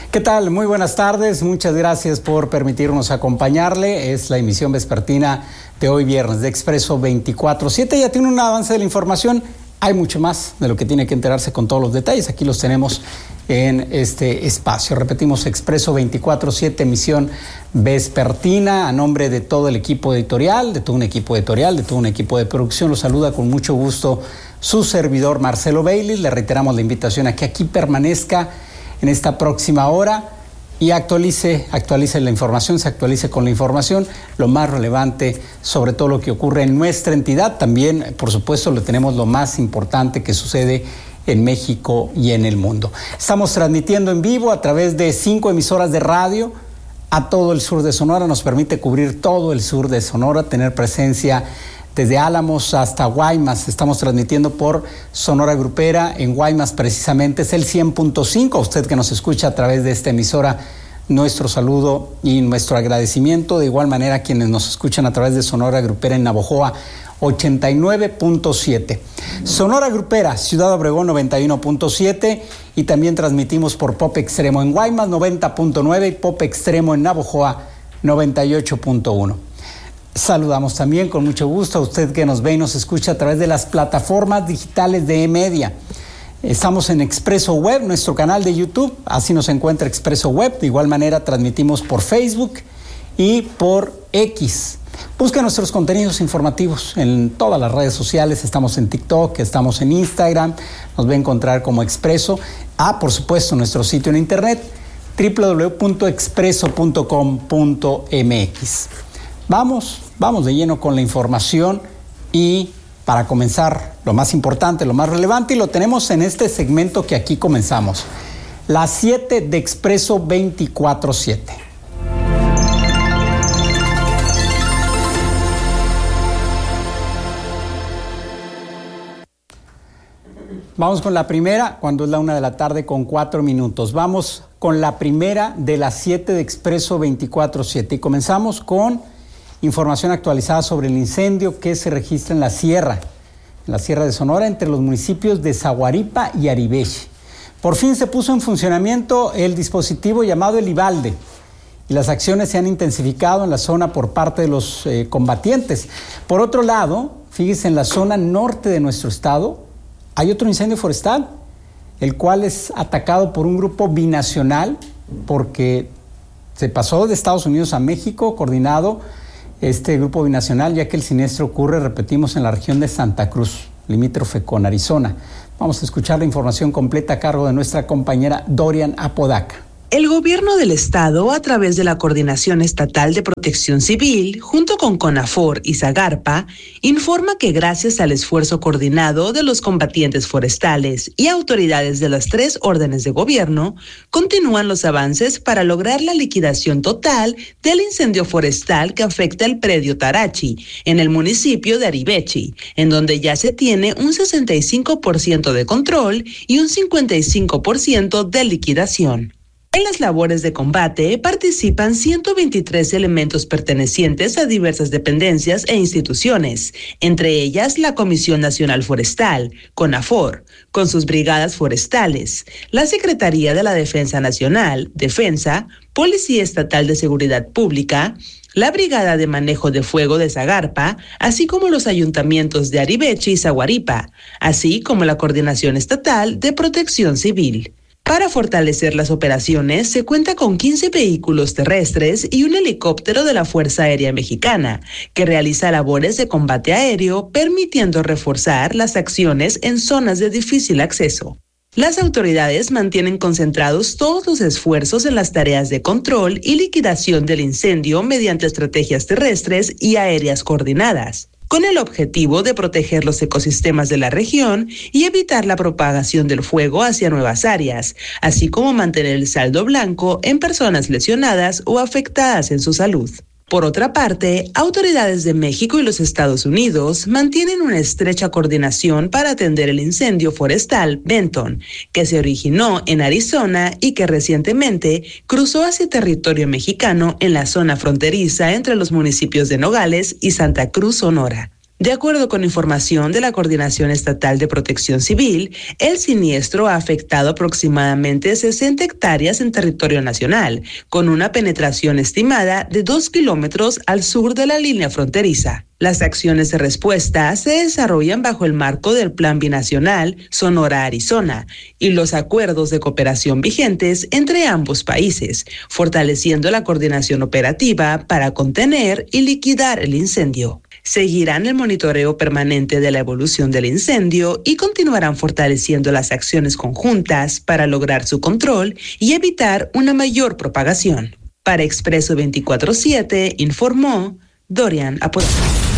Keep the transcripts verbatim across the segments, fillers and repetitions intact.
¿Qué tal? Muy buenas tardes. Muchas gracias por permitirnos acompañarle. Es la emisión vespertina de hoy viernes de Expreso veinticuatro siete. Ya tiene un avance de la información. Hay mucho más de lo que tiene que enterarse con todos los detalles. Aquí los tenemos en este espacio. Repetimos, Expreso veinticuatro siete, emisión vespertina. A nombre de todo el equipo editorial, de todo un equipo editorial, de todo un equipo de producción, los saluda con mucho gusto su servidor Marcelo Bailey. Le reiteramos la invitación a que aquí permanezca en esta próxima hora y actualice, actualice la información, se actualice con la información, lo más relevante sobre todo lo que ocurre en nuestra entidad. También, por supuesto, le tenemos lo más importante que sucede en México y en el mundo. Estamos transmitiendo en vivo a través de cinco emisoras de radio a todo el sur de Sonora. Nos permite cubrir todo el sur de Sonora, tener presencia desde Álamos hasta Guaymas. Estamos transmitiendo por Sonora Grupera. En Guaymas precisamente es el cien punto cinco. Usted que nos escucha a través de esta emisora, nuestro saludo y nuestro agradecimiento. De igual manera a quienes nos escuchan a través de Sonora Grupera en Navojoa, ochenta y nueve punto siete. Sonora Grupera, Ciudad Obregón, noventa y uno punto siete. Y también transmitimos por Pop Extremo en Guaymas, noventa punto nueve. Y Pop Extremo en Navojoa, noventa y ocho punto uno. Saludamos también con mucho gusto a usted que nos ve y nos escucha a través de las plataformas digitales de eMedia. Estamos en Expreso Web, nuestro canal de YouTube, así nos encuentra Expreso Web. De igual manera transmitimos por Facebook y por X. Busca nuestros contenidos informativos en todas las redes sociales. Estamos en TikTok, estamos en Instagram, nos va a encontrar como Expreso. Ah, por supuesto, nuestro sitio en internet, doble u doble u doble u punto expreso punto com punto m x. Vamos, vamos de lleno con la información y para comenzar lo más importante, lo más relevante, y lo tenemos en este segmento que aquí comenzamos. Las siete de Expreso veinticuatro siete. Vamos con la primera, cuando es la una de la tarde con cuatro minutos. Vamos con la primera de las siete de Expreso veinticuatro siete y comenzamos con información actualizada sobre el incendio que se registra en la sierra, en la sierra de Sonora, entre los municipios de Zaguaripa y Aribeche. Por fin se puso en funcionamiento el dispositivo llamado el Ibalde y las acciones se han intensificado en la zona por parte de los eh, combatientes. Por otro lado, fíjese, en la zona norte de nuestro estado hay otro incendio forestal, el cual es atacado por un grupo binacional porque se pasó de Estados Unidos a México, coordinado este grupo binacional, ya que el siniestro ocurre, repetimos, en la región de Santa Cruz, limítrofe con Arizona. Vamos a escuchar la información completa a cargo de nuestra compañera Dorian Apodaca. El gobierno del estado, a través de la Coordinación Estatal de Protección Civil, junto con CONAFOR y Zagarpa, informa que gracias al esfuerzo coordinado de los combatientes forestales y autoridades de las tres órdenes de gobierno, continúan los avances para lograr la liquidación total del incendio forestal que afecta el predio Tarachi, en el municipio de Aribeche, en donde ya se tiene un sesenta y cinco por ciento de control y un cincuenta y cinco por ciento de liquidación. En las labores de combate participan ciento veintitrés elementos pertenecientes a diversas dependencias e instituciones, entre ellas la Comisión Nacional Forestal, CONAFOR, con sus brigadas forestales, la Secretaría de la Defensa Nacional, Defensa, Policía Estatal de Seguridad Pública, la Brigada de Manejo de Fuego de Zagarpa, así como los ayuntamientos de Aribeche y Zaguaripa, así como la Coordinación Estatal de Protección Civil. Para fortalecer las operaciones, se cuenta con quince vehículos terrestres y un helicóptero de la Fuerza Aérea Mexicana, que realiza labores de combate aéreo, permitiendo reforzar las acciones en zonas de difícil acceso. Las autoridades mantienen concentrados todos los esfuerzos en las tareas de control y liquidación del incendio mediante estrategias terrestres y aéreas coordinadas, con el objetivo de proteger los ecosistemas de la región y evitar la propagación del fuego hacia nuevas áreas, así como mantener el saldo blanco en personas lesionadas o afectadas en su salud. Por otra parte, autoridades de México y los Estados Unidos mantienen una estrecha coordinación para atender el incendio forestal Benton, que se originó en Arizona y que recientemente cruzó hacia territorio mexicano en la zona fronteriza entre los municipios de Nogales y Santa Cruz, Sonora. De acuerdo con información de la Coordinación Estatal de Protección Civil, el siniestro ha afectado aproximadamente sesenta hectáreas en territorio nacional, con una penetración estimada de dos kilómetros al sur de la línea fronteriza. Las acciones de respuesta se desarrollan bajo el marco del Plan Binacional Sonora-Arizona y los acuerdos de cooperación vigentes entre ambos países, fortaleciendo la coordinación operativa para contener y liquidar el incendio. Seguirán el monitoreo permanente de la evolución del incendio y continuarán fortaleciendo las acciones conjuntas para lograr su control y evitar una mayor propagación. Para Expreso veinticuatro siete, informó Dorian Apodaca.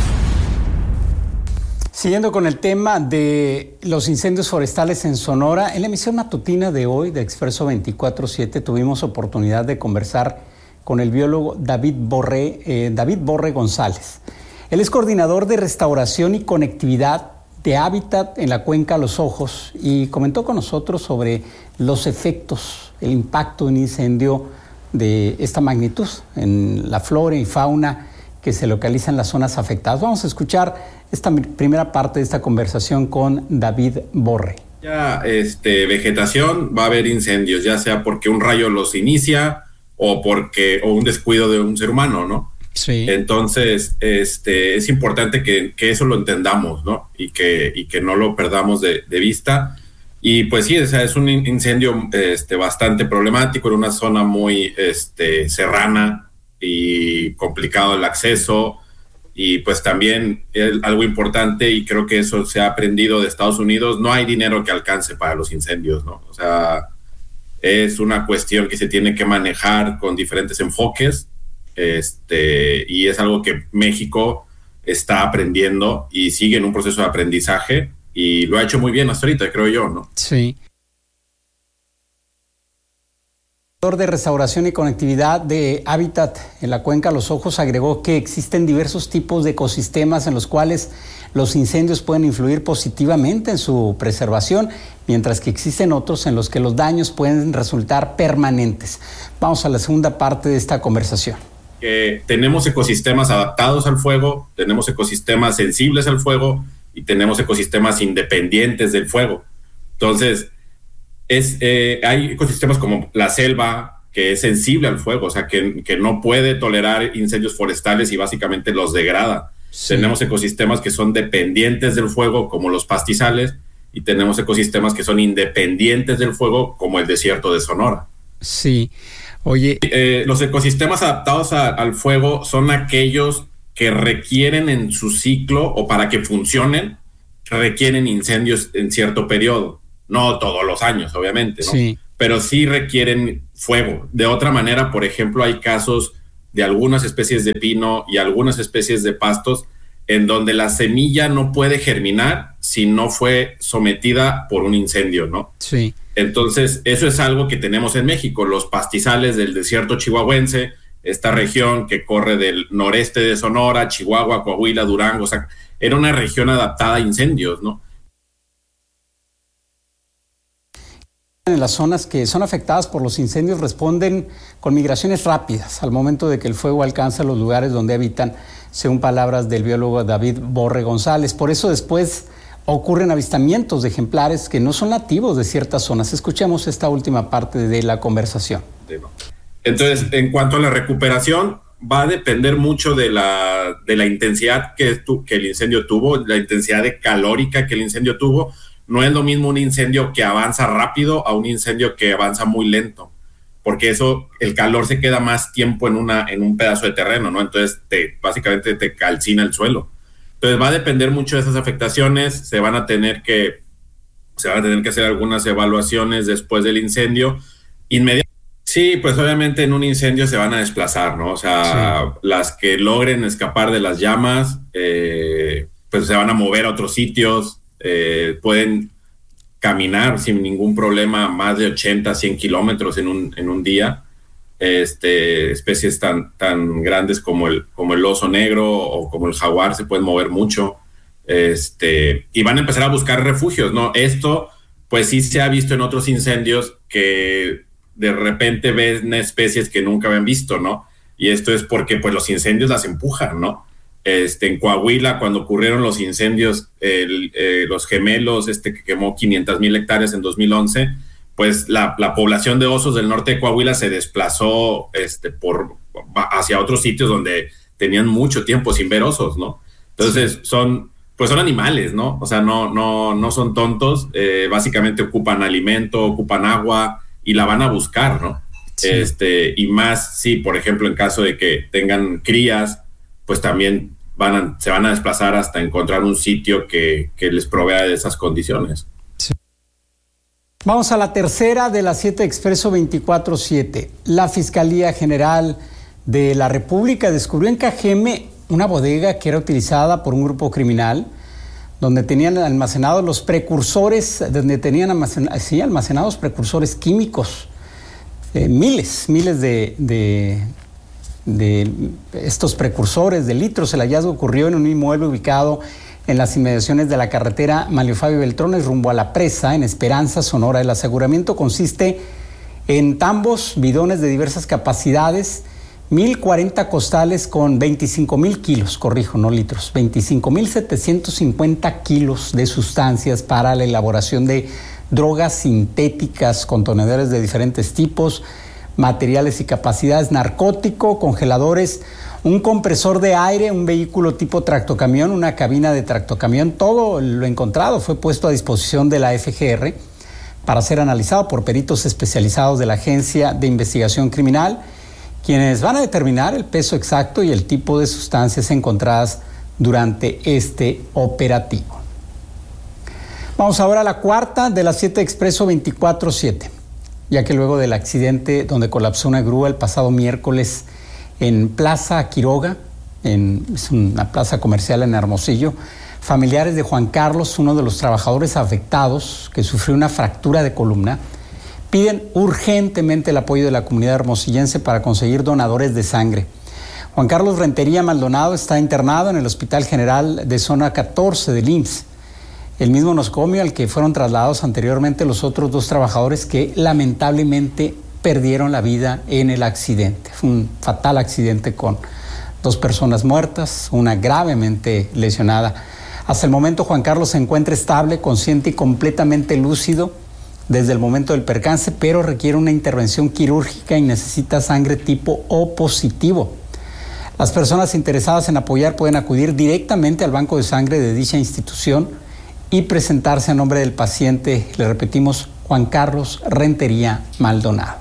Siguiendo con el tema de los incendios forestales en Sonora, en la emisión matutina de hoy de Expreso veinticuatro siete tuvimos oportunidad de conversar con el biólogo David Borre, eh, David Borre González. Él es coordinador de restauración y conectividad de hábitat en la cuenca Los Ojos y comentó con nosotros sobre los efectos, el impacto de un incendio de esta magnitud en la flora y fauna que se localiza en las zonas afectadas. Vamos a escuchar esta primera parte de esta conversación con David Borre. Ya este, vegetación va a haber incendios, ya sea porque un rayo los inicia o porque o un descuido de un ser humano, ¿no? Sí. Entonces, este, es importante que, que eso lo entendamos, ¿no? Y que, y que no lo perdamos de, de vista. Y pues sí, o sea, es un incendio este, bastante problemático en una zona muy este, serrana y complicado el acceso. Y pues también es algo importante, y creo que eso se ha aprendido de Estados Unidos, no hay dinero que alcance para los incendios, ¿no? O sea, es una cuestión que se tiene que manejar con diferentes enfoques. Este, y es algo que México está aprendiendo y sigue en un proceso de aprendizaje y lo ha hecho muy bien hasta ahorita, creo yo, ¿no? Sí. De restauración y conectividad de hábitat en la cuenca Los Ojos agregó que existen diversos tipos de ecosistemas en los cuales los incendios pueden influir positivamente en su preservación, mientras que existen otros en los que los daños pueden resultar permanentes. Vamos a la segunda parte de esta conversación. Que tenemos ecosistemas adaptados al fuego, tenemos ecosistemas sensibles al fuego y tenemos ecosistemas independientes del fuego. Entonces, es, eh, hay ecosistemas como la selva, que es sensible al fuego, o sea, que, que no puede tolerar incendios forestales y básicamente los degrada. Sí. Tenemos ecosistemas que son dependientes del fuego, como los pastizales, y tenemos ecosistemas que son independientes del fuego, como el desierto de Sonora. Sí. Oye, eh, los ecosistemas adaptados a, al fuego son aquellos que requieren en su ciclo, o para que funcionen, requieren incendios en cierto periodo. No todos los años, obviamente, ¿no? Sí. Pero sí requieren fuego. De otra manera, por ejemplo, hay casos de algunas especies de pino y algunas especies de pastos en donde la semilla no puede germinar si no fue sometida por un incendio, ¿no? Sí. Entonces, eso es algo que tenemos en México, los pastizales del desierto chihuahuense, esta región que corre del noreste de Sonora, Chihuahua, Coahuila, Durango, o sea, era una región adaptada a incendios, ¿no? En las zonas que son afectadas por los incendios responden con migraciones rápidas al momento de que el fuego alcanza los lugares donde habitan, según palabras del biólogo David Borre González. Por eso después ocurren avistamientos de ejemplares que no son nativos de ciertas zonas. Escuchemos esta última parte de la conversación. Entonces, en cuanto a la recuperación, va a depender mucho de la, de la intensidad que, tu, que el incendio tuvo, la intensidad de calórica que el incendio tuvo. No es lo mismo un incendio que avanza rápido a un incendio que avanza muy lento, porque eso, el calor se queda más tiempo en, una, en un pedazo de terreno, ¿no? Entonces, te, básicamente te calcina el suelo. Entonces, va a depender mucho de esas afectaciones. Se van a tener que, se van a tener que hacer algunas evaluaciones después del incendio. Inmediatamente. Sí, pues obviamente en un incendio se van a desplazar, ¿no? O sea, sí. Las que logren escapar de las llamas, eh, pues se van a mover a otros sitios. Eh, pueden caminar sin ningún problema más de ochenta, cien kilómetros en un, en un día. Este, especies tan, tan grandes como el, como el oso negro o como el jaguar se pueden mover mucho. Este, y van a empezar a buscar refugios, ¿no? Esto, pues sí se ha visto en otros incendios que de repente ven especies que nunca habían visto, ¿no? Y esto es porque pues los incendios las empujan, ¿no? Este, en Coahuila, cuando ocurrieron los incendios, el, eh, los gemelos, este que quemó quinientas mil hectáreas en dos mil once, pues la, la población de osos del norte de Coahuila se desplazó este, por, hacia otros sitios donde tenían mucho tiempo sin ver osos, ¿no? Entonces son, pues son animales, ¿no? O sea, no, no, no son tontos, eh, básicamente ocupan alimento, ocupan agua y la van a buscar, ¿no? Sí. Este, y más, sí, por ejemplo, en caso de que tengan crías, pues también van a, se van a desplazar hasta encontrar un sitio que, que les provea de esas condiciones. Sí. Vamos a la tercera de las siete Expreso veinticuatro siete. La Fiscalía General de la República descubrió en Cajeme una bodega que era utilizada por un grupo criminal, donde tenían almacenados los precursores, donde tenían almacenados, sí, almacenados precursores químicos, eh, miles, miles de... de de estos precursores de litros. El hallazgo ocurrió en un inmueble ubicado en las inmediaciones de la carretera Manlio Fabio Beltrones rumbo a La Presa, en Esperanza, Sonora. El aseguramiento consiste en tambos, bidones de diversas capacidades, mil cuarenta costales con veinticinco mil kilos, corrijo, no litros, veinticinco mil setecientos cincuenta kilos de sustancias para la elaboración de drogas sintéticas, contenedores de diferentes tipos, materiales y capacidades, narcótico, congeladores, un compresor de aire, un vehículo tipo tractocamión, una cabina de tractocamión. Todo lo encontrado fue puesto a disposición de la F G R para ser analizado por peritos especializados de la Agencia de Investigación Criminal, quienes van a determinar el peso exacto y el tipo de sustancias encontradas durante este operativo. Vamos ahora a la cuarta de las siete Expreso veinticuatro siete. Ya que luego del accidente donde colapsó una grúa el pasado miércoles en Plaza Quiroga, en, es una plaza comercial en Hermosillo, familiares de Juan Carlos, uno de los trabajadores afectados que sufrió una fractura de columna, piden urgentemente el apoyo de la comunidad hermosillense para conseguir donadores de sangre. Juan Carlos Rentería Maldonado está internado en el Hospital General de Zona catorce del I M S S. El mismo nosocomio al que fueron trasladados anteriormente los otros dos trabajadores que lamentablemente perdieron la vida en el accidente. Fue un fatal accidente con dos personas muertas, una gravemente lesionada. Hasta el momento Juan Carlos se encuentra estable, consciente y completamente lúcido desde el momento del percance, pero requiere una intervención quirúrgica y necesita sangre tipo O positivo. Las personas interesadas en apoyar pueden acudir directamente al banco de sangre de dicha institución y presentarse a nombre del paciente, le repetimos, Juan Carlos Rentería Maldonado.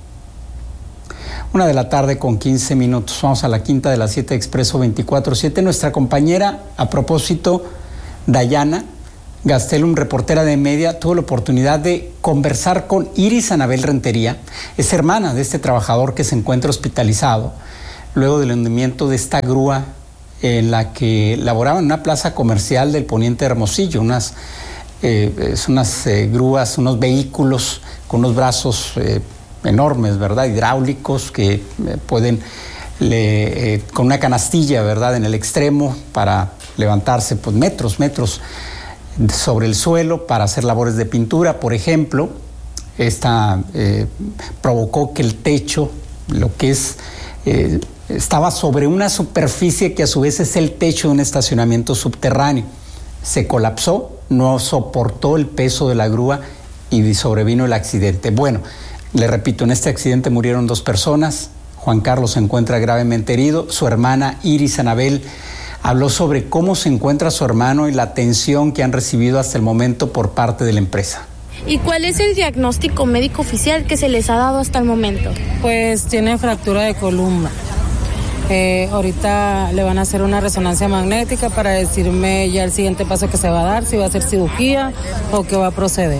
Una de la tarde con quince minutos. Vamos a la quinta de las siete Expreso veinticuatro siete. Nuestra compañera, a propósito, Dayana Gastelum, reportera de Media, tuvo la oportunidad de conversar con Iris Anabel Rentería. Es hermana de este trabajador que se encuentra hospitalizado luego del hundimiento de esta grúa en la que laboraba en una plaza comercial del poniente Hermosillo, unas, eh, unas eh, grúas, unos vehículos con unos brazos eh, enormes, ¿verdad? Hidráulicos que eh, pueden, le, eh, con una canastilla, ¿verdad? En el extremo para levantarse pues metros, metros sobre el suelo para hacer labores de pintura, por ejemplo. Esta eh, provocó que el techo, lo que es... Eh, estaba sobre una superficie que a su vez es el techo de un estacionamiento subterráneo. Se colapsó, no soportó el peso de la grúa y sobrevino el accidente. Bueno, le repito, en este accidente murieron dos personas. Juan Carlos se encuentra gravemente herido. Su hermana Iris Anabel habló sobre cómo se encuentra su hermano y la atención que han recibido hasta el momento por parte de la empresa. ¿Y cuál es el diagnóstico médico oficial que se les ha dado hasta el momento? Pues tiene fractura de columna. Eh, ahorita le van a hacer una resonancia magnética para decirme ya el siguiente paso que se va a dar, si va a ser cirugía o qué va a proceder.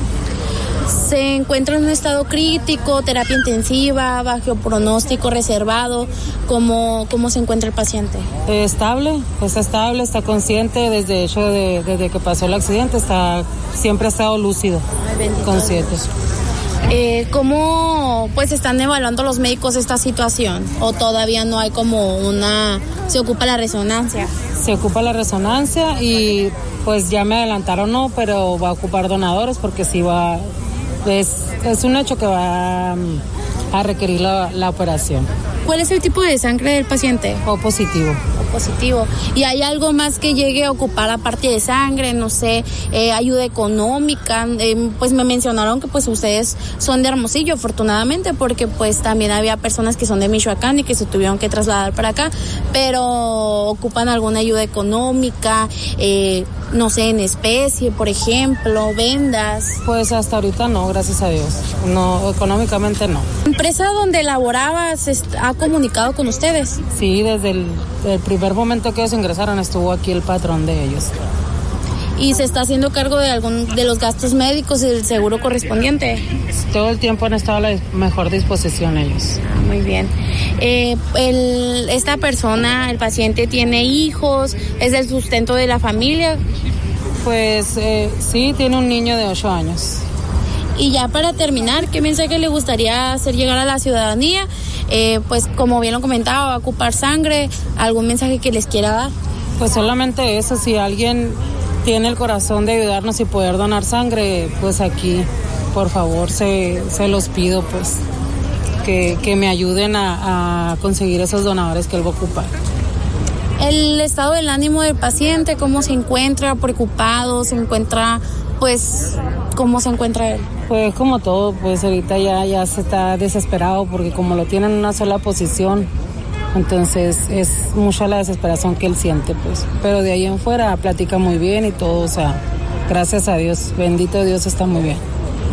Se encuentra en un estado crítico, terapia intensiva, bajo pronóstico reservado. ¿Cómo, cómo se encuentra el paciente? Eh, estable, está estable, está consciente desde hecho de, desde que pasó el accidente, está siempre ha estado lúcido, Ay, consciente. Eh, ¿Cómo pues están evaluando los médicos esta situación? ¿O todavía no hay como una... se ocupa la resonancia? Se ocupa la resonancia y pues ya me adelantaron no, pero va a ocupar donadores porque sí va... Es, es un hecho que va a requerir la, la operación. ¿Cuál es el tipo de sangre del paciente? O positivo. positivo. ¿Y hay algo más que llegue a ocupar aparte de sangre, no sé, eh, ayuda económica? Eh, pues me mencionaron que pues ustedes son de Hermosillo, afortunadamente, porque pues también había personas que son de Michoacán y que se tuvieron que trasladar para acá, pero ocupan alguna ayuda económica, eh, no sé, en especie, por ejemplo, vendas. Pues hasta ahorita no, gracias a Dios. No, económicamente no. ¿La empresa donde laborabas ha comunicado con ustedes? Sí, desde el, el primer momento que ellos ingresaron estuvo aquí el patrón de ellos. ¿Y se está haciendo cargo de algún de los gastos médicos y del seguro correspondiente? Todo el tiempo han estado a la mejor disposición ellos. Ah, muy bien. Eh, el, esta persona, el paciente, tiene hijos, es el sustento de la familia. Pues eh, sí, tiene un niño de ocho años. Y ya para terminar, ¿qué mensaje le gustaría hacer llegar a la ciudadanía? Eh, pues como bien lo comentaba, ocupar sangre, algún mensaje que les quiera dar. Pues solamente eso, si alguien tiene el corazón de ayudarnos y poder donar sangre, pues aquí, por favor, se, se los pido, pues, que, que me ayuden a, a conseguir esos donadores que él va a ocupar. El estado del ánimo del paciente, ¿cómo se encuentra? ¿Preocupado? ¿Se encuentra, pues, cómo se encuentra él? Pues como todo, pues ahorita ya, ya se está desesperado porque como lo tienen en una sola posición, entonces es mucha la desesperación que él siente, pues. Pero de ahí en fuera platica muy bien y todo, o sea, gracias a Dios, bendito Dios, está muy bien.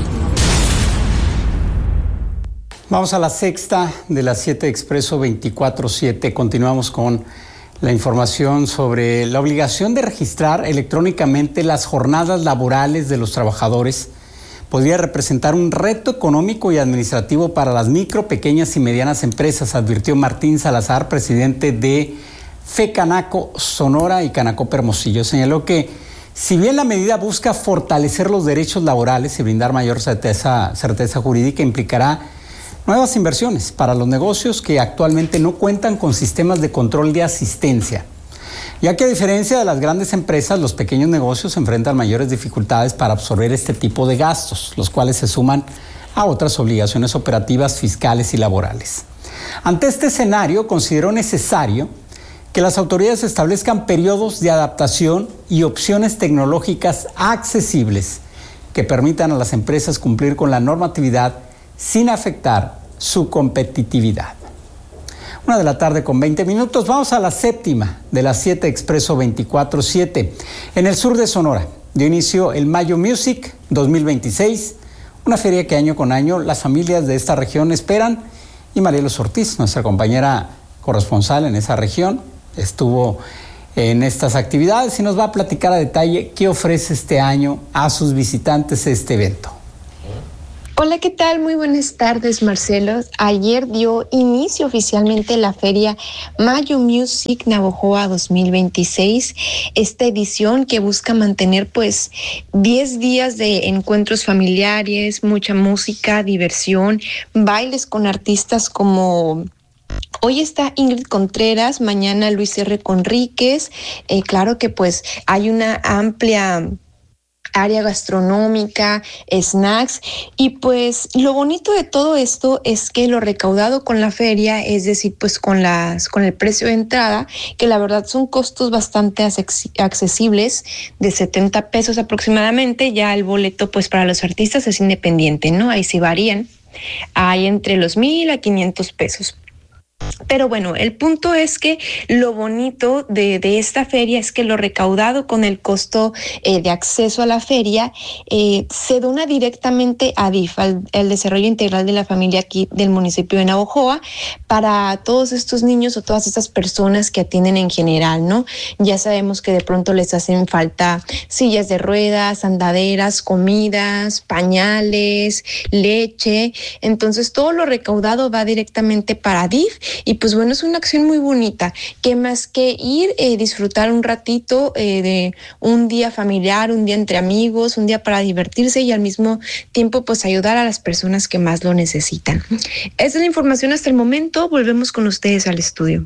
Vamos a la sexta de las siete Expreso veinticuatro siete. Continuamos con la información sobre la obligación de registrar electrónicamente las jornadas laborales de los trabajadores. Podría representar un reto económico y administrativo para las micro, pequeñas y medianas empresas, advirtió Martín Salazar, presidente de FECANACO Sonora y Canacope Hermosillo. Señaló que si bien la medida busca fortalecer los derechos laborales y brindar mayor certeza, certeza jurídica, implicará nuevas inversiones para los negocios que actualmente no cuentan con sistemas de control de asistencia, ya que a diferencia de las grandes empresas, los pequeños negocios enfrentan mayores dificultades para absorber este tipo de gastos, los cuales se suman a otras obligaciones operativas, fiscales y laborales. Ante este escenario, consideró necesario que las autoridades establezcan periodos de adaptación y opciones tecnológicas accesibles que permitan a las empresas cumplir con la normatividad sin afectar su competitividad. Una de la tarde con veinte minutos. Vamos a la séptima de las siete Expreso veinticuatro siete. En el sur de Sonora dio inicio el Mayo Music dos mil veintiséis, una feria que año con año las familias de esta región esperan. Y Marielos Ortiz, nuestra compañera corresponsal en esa región, estuvo en estas actividades y nos va a platicar a detalle qué ofrece este año a sus visitantes este evento. Hola, ¿qué tal? Muy buenas tardes, Marcelo. Ayer dio inicio oficialmente la feria Mayo Music Navojoa dos mil veintiséis, esta edición que busca mantener pues diez días de encuentros familiares, mucha música, diversión, bailes con artistas como... Hoy está Ingrid Contreras, mañana Luis R. Conríquez. Eh, claro que pues hay una amplia área gastronómica, snacks, y pues lo bonito de todo esto es que lo recaudado con la feria, es decir, pues con las con el precio de entrada, que la verdad son costos bastante accesibles, de setenta pesos aproximadamente. Ya el boleto pues para los artistas es independiente, ¿no? Ahí sí varían, hay entre los mil a quinientos pesos. Pero bueno, el punto es que lo bonito de, de esta feria es que lo recaudado con el costo eh, de acceso a la feria eh, se dona directamente a D I F, al, al Desarrollo Integral de la Familia aquí del municipio de Navojoa, para todos estos niños o todas estas personas que atienden en general, ¿no? Ya sabemos que de pronto les hacen falta sillas de ruedas, andaderas, comidas, pañales, leche. Entonces todo lo recaudado va directamente para D I F. Y pues bueno, es una acción muy bonita, que más que ir, eh, disfrutar un ratito eh, de un día familiar, un día entre amigos, un día para divertirse y al mismo tiempo pues ayudar a las personas que más lo necesitan. Esa es la información hasta el momento. Volvemos con ustedes al estudio.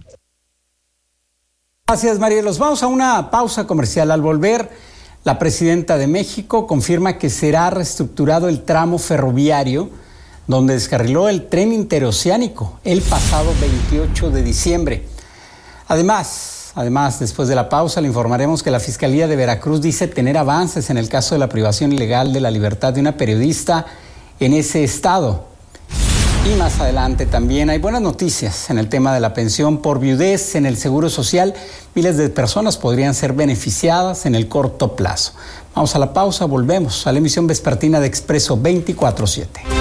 Gracias, Marielos. Vamos a una pausa comercial. Al volver, la presidenta de México confirma que será reestructurado el tramo ferroviario donde descarriló el tren interoceánico el pasado veintiocho de diciembre. Además, Además, después de la pausa, le informaremos que la Fiscalía de Veracruz dice tener avances en el caso de la privación ilegal de la libertad de una periodista en ese estado. Y más adelante también hay buenas noticias en el tema de la pensión por viudez en el Seguro Social. Miles de personas podrían ser beneficiadas en el corto plazo. Vamos a la pausa, volvemos a la emisión vespertina de Expreso veinticuatro siete.